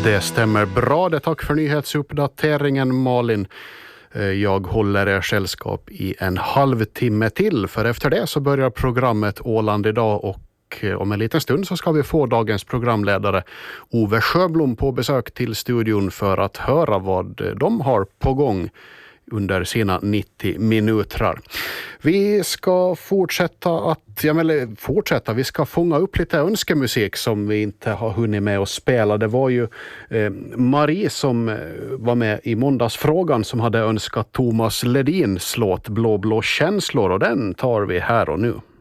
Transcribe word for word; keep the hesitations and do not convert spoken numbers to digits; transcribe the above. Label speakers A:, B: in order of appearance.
A: Det stämmer bra. Det tack för nyhetsuppdateringen, Malin. Jag håller er sällskap i en halvtimme till, för efter det så börjar programmet Åland idag, och om en liten stund så ska vi få dagens programledare Ove Sjöblom på besök till studion för att höra vad de har på gång under sina nittio minuter. Vi ska fortsätta att, ja men fortsätta, vi ska fånga upp lite önskemusik som vi inte har hunnit med att spela. Det var ju eh, Marie som var med i måndagsfrågan som hade önskat Thomas Ledins låt Blå blå känslor, och den tar vi här och nu.